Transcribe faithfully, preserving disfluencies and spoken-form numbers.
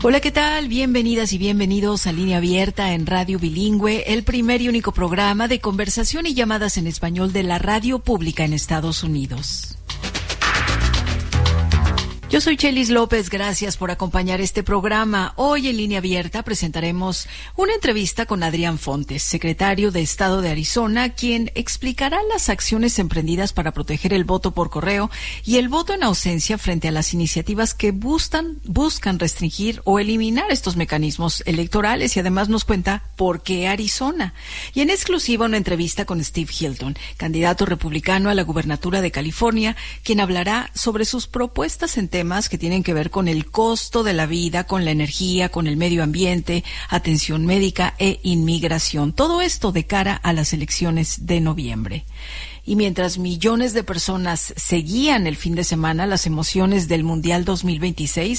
Hola, ¿qué tal? Bienvenidas y bienvenidos a Línea Abierta en Radio Bilingüe, el primer y único programa de conversación y llamadas en español de la radio pública en Estados Unidos. Yo soy Chelis López, gracias por acompañar este programa. Hoy en Línea Abierta presentaremos una entrevista con Adrián Fontes, secretario de Estado de Arizona, quien explicará las acciones emprendidas para proteger el voto por correo y el voto en ausencia frente a las iniciativas que buscan, buscan restringir o eliminar estos mecanismos electorales, y además nos cuenta por qué Arizona. Y en exclusiva una entrevista con Steve Hilton, candidato republicano a la gubernatura de California, quien hablará sobre sus propuestas en temas que tienen que ver con el costo de la vida, con la energía, con el medio ambiente, atención médica e inmigración. Todo esto de cara a las elecciones de noviembre. Y mientras millones de personas seguían el fin de semana las emociones del Mundial dos mil veintiséis,